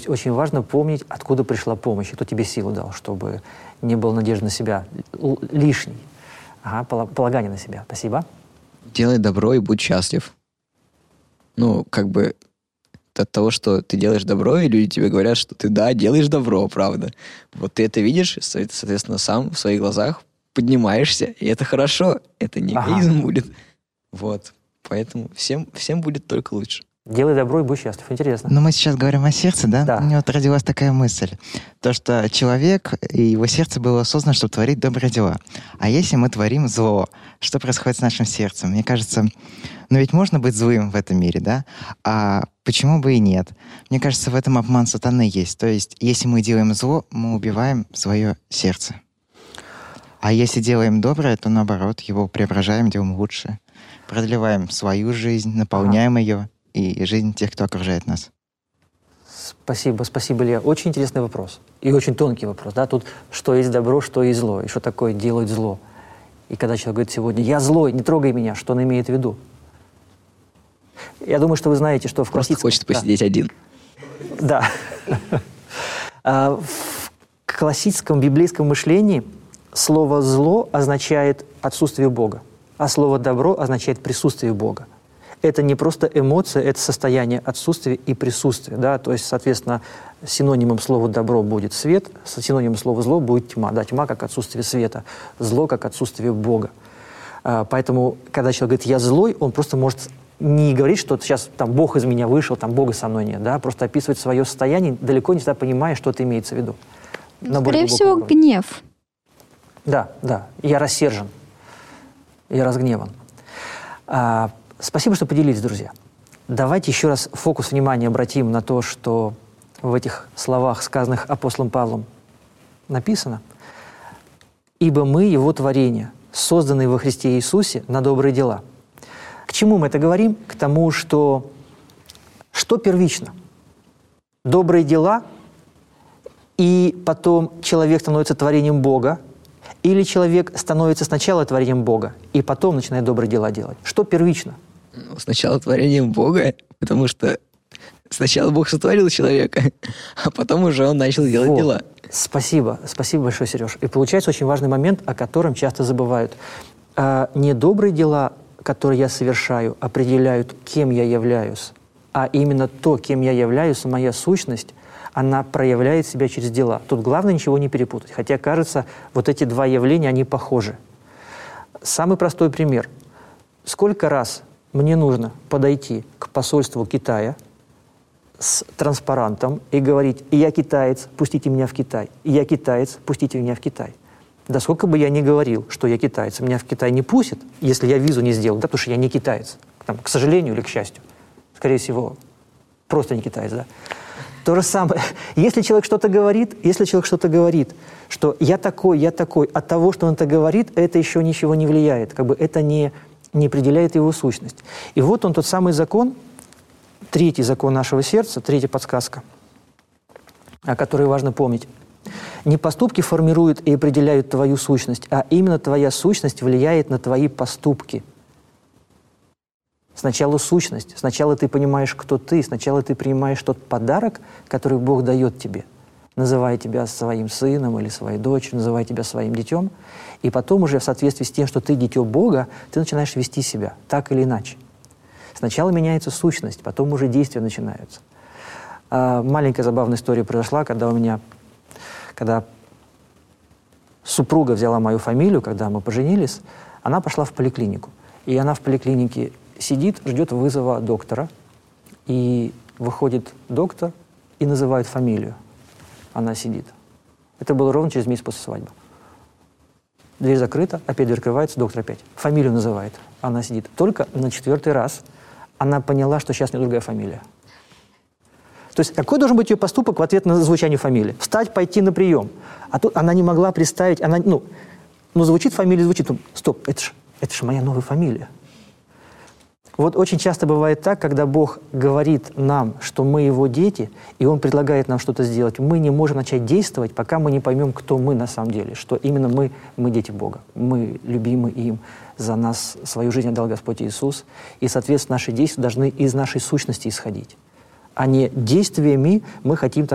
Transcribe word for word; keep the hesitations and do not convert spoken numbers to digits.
есть очень важно помнить, откуда пришла помощь, и кто тебе силу дал, чтобы не было надежды на себя л- лишней. Ага, полагание на себя. Спасибо. Делай добро и будь счастлив. Ну, как бы от того, что ты делаешь добро, и люди тебе говорят, что ты, да, делаешь добро, правда. Вот ты это видишь, соответственно, сам в своих глазах поднимаешься, и это хорошо. Это не эгоизм ага. будет. Вот. Поэтому всем, всем будет только лучше. Делай добро и будь счастлив. Интересно. Но мы сейчас говорим о сердце, да? Да. У меня вот родилась такая мысль. То, что человек и его сердце было создано, чтобы творить добрые дела. А если мы творим зло, что происходит с нашим сердцем? Мне кажется, ну ведь можно быть злым в этом мире, да? А почему бы и нет? Мне кажется, в этом обман сатаны есть. То есть, если мы делаем зло, мы убиваем свое сердце. А если делаем доброе, то наоборот, его преображаем, делаем лучше. Продлеваем свою жизнь, наполняем ага. ее, и жизнь тех, кто окружает нас. Спасибо, спасибо, Илья. Очень интересный вопрос. И очень тонкий вопрос. Да? Тут что есть добро, что есть зло. И что такое делать зло. И когда человек говорит сегодня, я злой, не трогай меня, что он имеет в виду? Я думаю, что вы знаете, что в классическом... Просто хочет посидеть да. один. Да. В классическом библейском мышлении слово «зло» означает отсутствие Бога, а слово «добро» означает присутствие Бога. Это не просто эмоция, это состояние отсутствия и присутствия. Да? То есть, соответственно, синонимом слова «добро» будет свет, синонимом слова «зло» будет тьма. Да? Тьма как отсутствие света, зло как отсутствие Бога. А, поэтому, когда человек говорит «я злой», он просто может не говорить, что сейчас там Бог из меня вышел, там Бога со мной нет. Да? Просто описывать свое состояние, далеко не всегда понимая, что это имеется в виду. Скорее всего, уровне. Гнев. Да, да. Я рассержен. Я разгневан. А, Спасибо, что поделились, друзья. Давайте еще раз фокус внимания обратим на то, что в этих словах, сказанных апостолом Павлом, написано. «Ибо мы Его творение, созданные во Христе Иисусе на добрые дела». К чему мы это говорим? К тому, что что первично? Добрые дела, и потом человек становится творением Бога, или человек становится сначала творением Бога, и потом начинает добрые дела делать? Что первично? Ну, сначала творением Бога, потому что сначала Бог сотворил человека, а потом уже он начал делать вот. дела. Спасибо. Спасибо большое, Сереж. И получается очень важный момент, о котором часто забывают. А не добрые дела, которые я совершаю, определяют, кем я являюсь, а именно то, кем я являюсь, моя сущность, она проявляет себя через дела. Тут главное ничего не перепутать. Хотя, кажется, вот эти два явления, они похожи. Самый простой пример. Сколько раз мне нужно подойти к посольству Китая с транспарантом и говорить: «Я китаец, пустите меня в Китай. Я китаец, пустите меня в Китай». Да сколько бы я ни говорил, что я китаец, меня в Китай не пустят, если я визу не сделал, да, потому что я не китаец. Там, к сожалению или к счастью. Скорее всего, просто не китаец, да. То же самое. Если человек что-то говорит, если человек что-то говорит, что «я такой, я такой», от того, что он это говорит, это еще ничего не влияет. Как бы это не, не определяет его сущность. И вот он, тот самый закон, третий закон нашего сердца, третья подсказка, о которой важно помнить. Не поступки формируют и определяют твою сущность, а именно твоя сущность влияет на твои поступки. Сначала сущность, сначала ты понимаешь, кто ты, сначала ты принимаешь тот подарок, который Бог дает тебе, называя тебя своим сыном или своей дочерью, называя тебя своим детем, и потом уже в соответствии с тем, что ты дитё Бога, ты начинаешь вести себя так или иначе. Сначала меняется сущность, потом уже действия начинаются. А, маленькая забавная история произошла, когда у меня, когда супруга взяла мою фамилию, когда мы поженились, она пошла в поликлинику. И она в поликлинике сидит, ждет вызова доктора, и выходит доктор и называет фамилию. Она сидит. Это было ровно через месяц после свадьбы. Дверь закрыта, опять дверь открывается, доктор опять. Фамилию называет. Она сидит. Только на четвертый раз она поняла, что сейчас у нее другая фамилия. То есть какой должен быть ее поступок в ответ на звучание фамилии? Встать, пойти на прием. А тут она не могла представить, она, ну, ну звучит фамилия, звучит, ну, стоп, это ж, это ж моя новая фамилия. Вот очень часто бывает так, когда Бог говорит нам, что мы Его дети, и Он предлагает нам что-то сделать. Мы не можем начать действовать, пока мы не поймем, кто мы на самом деле, что именно мы, мы дети Бога, мы любимы им, за нас свою жизнь отдал Господь Иисус, и, соответственно, наши действия должны из нашей сущности исходить, а не действиями мы хотим